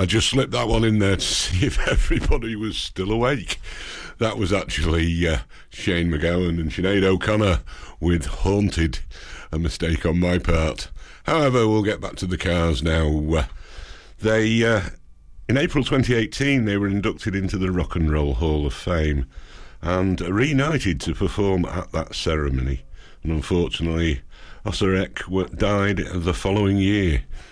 I just slipped that one in there to see if everybody was still awake. That was actually Shane MacGowan and Sinead O'Connor with Haunted, a mistake on my part. However, we'll get back to the Cars now. In April 2018, they were inducted into the Rock and Roll Hall of Fame and reunited to perform at that ceremony. And unfortunately, Osirek died the following year.